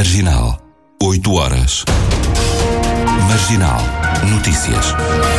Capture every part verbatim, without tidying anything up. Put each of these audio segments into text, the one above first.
Marginal, oito horas. Marginal Notícias.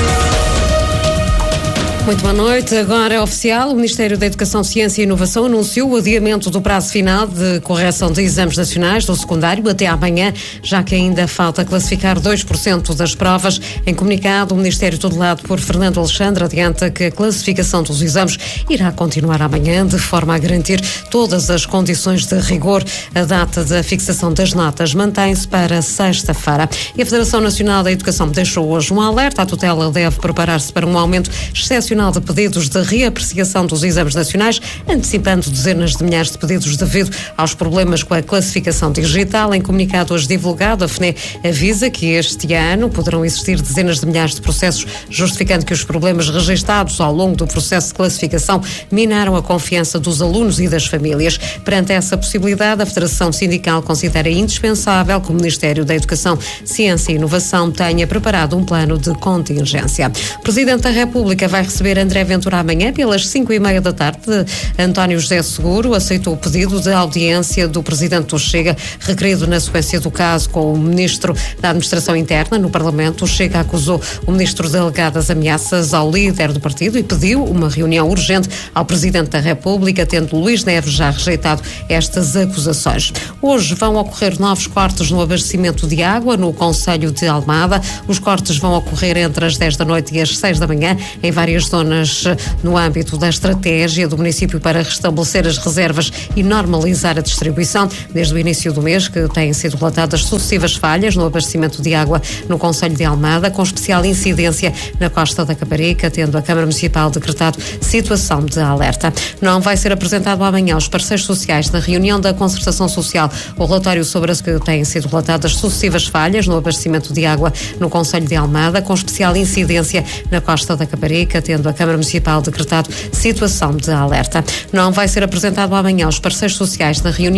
Muito boa noite. Agora é oficial. O Ministério da Educação, Ciência e Inovação anunciou o adiamento do prazo final de correção de exames nacionais do secundário até amanhã, já que ainda falta classificar dois por cento das provas. Em comunicado, o Ministério, tutelado por Fernando Alexandre, adianta que a classificação dos exames irá continuar amanhã, de forma a garantir todas as condições de rigor. A data da fixação das notas mantém-se para sexta-feira. E a Federação Nacional da Educação deixou hoje um alerta. A tutela deve preparar-se para um aumento excepcional de pedidos de reapreciação dos exames nacionais, antecipando dezenas de milhares de pedidos devido aos problemas com a classificação digital. Em comunicado hoje divulgado, a F N E avisa que este ano poderão existir dezenas de milhares de processos, justificando que os problemas registados ao longo do processo de classificação minaram a confiança dos alunos e das famílias. Perante essa possibilidade, a Federação Sindical considera indispensável que o Ministério da Educação, Ciência e Inovação tenha preparado um plano de contingência. O Presidente da República vai receber André Ventura amanhã pelas cinco e meia da tarde. António José Seguro aceitou o pedido de audiência do Presidente do Chega, requerido na sequência do caso com o Ministro da Administração Interna no Parlamento. O Chega acusou o Ministro de alegadas ameaças ao líder do partido e pediu uma reunião urgente ao Presidente da República, tendo Luís Neves já rejeitado estas acusações. Hoje vão ocorrer novos cortes no abastecimento de água no concelho de Almada. Os cortes vão ocorrer entre as dez da noite e as seis da manhã em várias zonas no âmbito da estratégia do município para restabelecer as reservas e normalizar a distribuição. Desde o início do mês que têm sido relatadas sucessivas falhas no abastecimento de água no concelho de Almada, com especial incidência na Costa da Caparica, tendo a Câmara Municipal decretado situação de alerta. Não vai ser apresentado amanhã aos parceiros sociais na reunião da Concertação Social o relatório sobre as que têm sido relatadas sucessivas falhas no abastecimento de água no concelho de Almada, com especial incidência na Costa da Caparica, tendo a Câmara Municipal decretado situação de alerta. Não vai ser apresentado amanhã aos parceiros sociais na reunião